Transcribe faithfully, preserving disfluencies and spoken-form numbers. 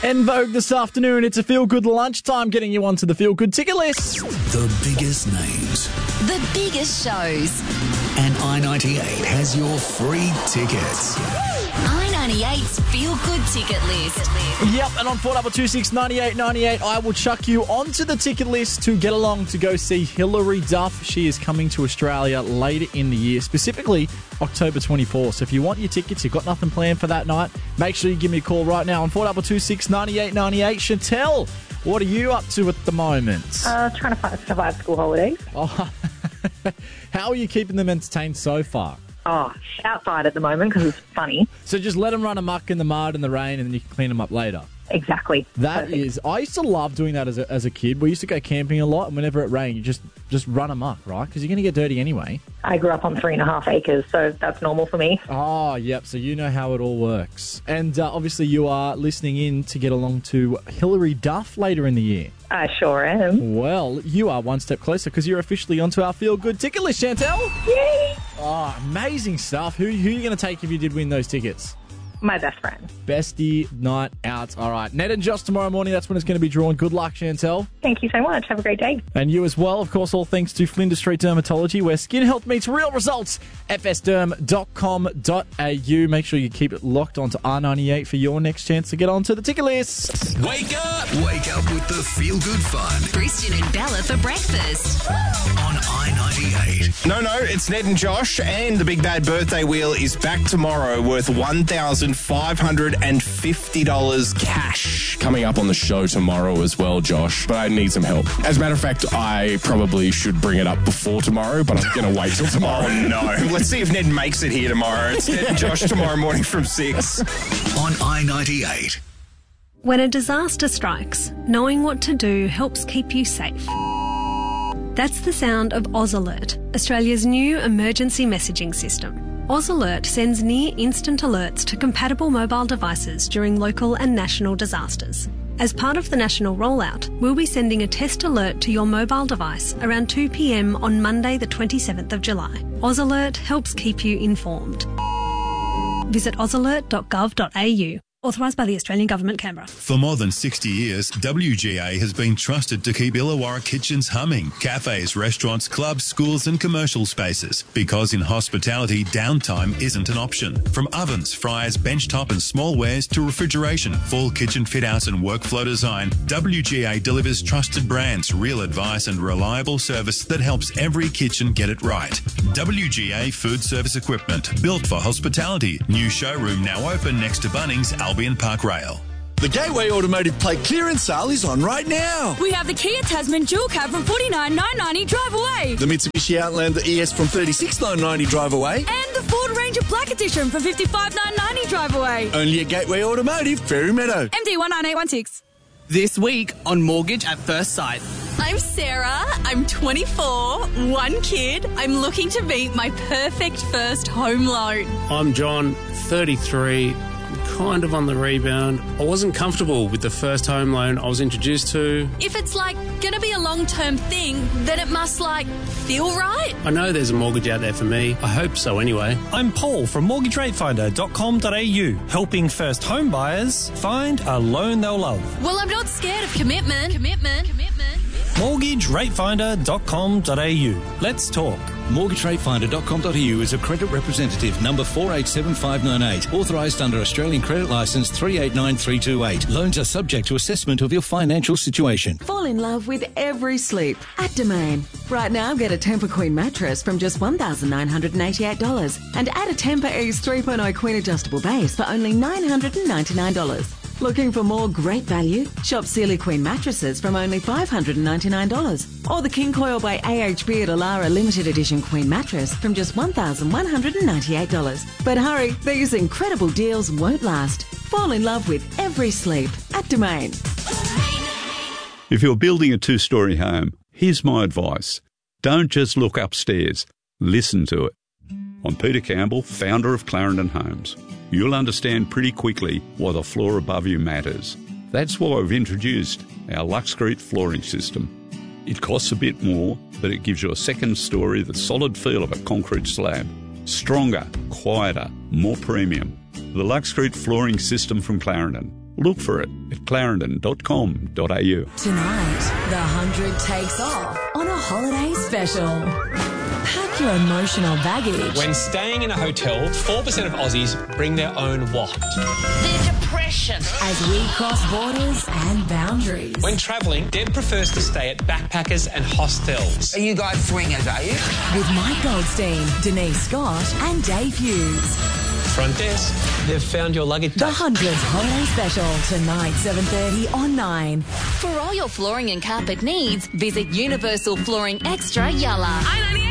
En vogue this afternoon, it's a feel-good lunchtime getting you onto the feel-good ticket list. The biggest names. The biggest shows. And I ninety-eight has your free tickets. I ninety-eight's feel-good ticket list. Yep, and on four two two six nine eight nine eight, I will chuck you onto the ticket list to get along to go see Hilary Duff. She is coming to Australia later in the year, specifically October twenty-fourth. So if you want your tickets, you've got nothing planned for that night, make sure you give me a call right now on four two two six nine eight nine eight. Chantel, what are you up to at the moment? Uh, trying to find, survive school holidays. Oh, how are you keeping them entertained so far? Oh, outside at the moment because it's funny. So just let them run amok in the mud and the rain and then you can clean them up later. Exactly. That Perfect. is, I used to love doing that as a, as a kid. We used to go camping a lot, and whenever it rained, you just, just run amok, right? Because you're going to get dirty anyway. I grew up on three and a half acres, so that's normal for me. Oh, yep. So you know how it all works. And uh, obviously you are listening in to get along to Hilary Duff later in the year. I sure am. Well, you are one step closer because you're officially onto our Feel Good ticket list, Chantel. Yay! Oh, amazing stuff. Who, who are you going to take if you did win those tickets? My best friend. Bestie night out. All right. Ned and Josh tomorrow morning. That's when it's going to be drawn. Good luck, Chantel. Thank you so much. Have a great day. And you as well. Of course, all thanks to Flinders Street Dermatology, where skin health meets real results. f s derm dot com dot a u. Make sure you keep it locked onto R ninety-eight for your next chance to get onto the ticket list. Wake up! Wake up with the Feel Good Fun. Christian and Bella for breakfast. On I ninety-eight. No, no, it's Ned and Josh, and the Big Bad Birthday Wheel is back tomorrow worth one thousand five hundred fifty dollars cash. Coming up on the show tomorrow as well, Josh, but I need some help. As a matter of fact, I probably should bring it up before tomorrow, but I'm going to wait till tomorrow. Oh, no. Let's see if Ned makes it here tomorrow. It's Ned and Josh tomorrow morning from six. On I ninety-eight. When a disaster strikes, knowing what to do helps keep you safe. That's the sound of Oz Alert, Australia's new emergency messaging system. Oz Alert sends near-instant alerts to compatible mobile devices during local and national disasters. As part of the national rollout, we'll be sending a test alert to your mobile device around two p m on Monday the twenty-seventh of July. Oz Alert helps keep you informed. Visit oz alert dot gov dot a u. Authorised by the Australian Government, Canberra. For more than sixty years, W G A has been trusted to keep Illawarra kitchens humming. Cafes, restaurants, clubs, schools and commercial spaces. Because in hospitality, downtime isn't an option. From ovens, fryers, benchtop and small wares to refrigeration, full kitchen fit-outs and workflow design, W G A delivers trusted brands, real advice and reliable service that helps every kitchen get it right. W G A Food Service Equipment, built for hospitality. New showroom now open next to Bunnings, Albion Park Rail. The Gateway Automotive Plate Clearance Sale is on right now. We have the Kia Tasman dual cab from forty-nine thousand nine hundred ninety drive away. The Mitsubishi Outlander E S from thirty-six thousand nine hundred ninety drive away. And the Ford Ranger Black Edition from fifty-five thousand nine hundred ninety drive away. Only at Gateway Automotive, Fairy Meadow. M D one nine eight one six. This week on Mortgage at First Sight. I'm Sarah. I'm twenty-four, one kid. I'm looking to meet my perfect first home loan. I'm John, thirty-three. Kind of on the rebound. I wasn't comfortable with the first home loan I was introduced to. If it's like going to be a long-term thing, then it must like feel right. I know there's a mortgage out there for me. I hope so anyway. I'm Paul from mortgage rate finder dot com dot a u, helping first home buyers find a loan they'll love. Well, I'm not scared of commitment. Commitment. Commitment. mortgage rate finder dot com dot a u. Let's talk. mortgage rate finder dot com dot a u is a credit representative number four eight seven five nine eight, authorised under Australian Credit Licence three eight nine three two eight. Loans are subject to assessment of your financial situation. Fall in love with every sleep at Domain. Right now, get a Temper Queen mattress from just one thousand nine hundred eighty-eight dollars and add a Temper Ease three point oh Queen adjustable base for only nine hundred ninety-nine dollars. Looking for more great value? Shop Sealy Queen mattresses from only five hundred ninety-nine dollars. Or the King Coil by A H B at Alara Limited Edition Queen mattress from just one thousand one hundred ninety-eight dollars. But hurry, these incredible deals won't last. Fall in love with every sleep at Domain. If you're building a two-storey home, here's my advice. Don't just look upstairs. Listen to it. I'm Peter Campbell, founder of Clarendon Homes. You'll understand pretty quickly why the floor above you matters. That's why we've introduced our Luxcrete flooring system. It costs a bit more, but it gives you a second story, the solid feel of a concrete slab. Stronger, quieter, more premium. The Luxcrete flooring system from Clarendon. Look for it at clarendon dot com dot a u. Tonight, the hundred takes off on a holiday special. Pack your emotional baggage. When staying in a hotel, four percent of Aussies bring their own what? Their depression. As we cross borders and boundaries. When travelling, Deb prefers to stay at backpackers and hostels. Are you guys swingers, are you? With Mike Goldstein, Denise Scott and Dave Hughes. Front desk, they've found your luggage. The hundredth holiday special, tonight, seven thirty on nine. For all your flooring and carpet needs, visit Universal Flooring Extra Yalla.